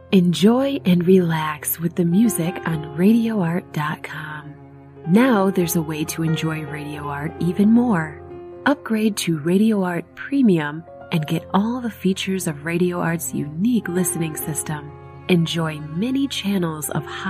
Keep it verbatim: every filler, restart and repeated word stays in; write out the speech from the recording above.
Enjoy and relax with the music on radio art dot com. Now there's a way to enjoy Radio Art even more. Upgrade to Radio Art Premium and get all the features of Radio Art's unique listening system. Enjoy many channels of high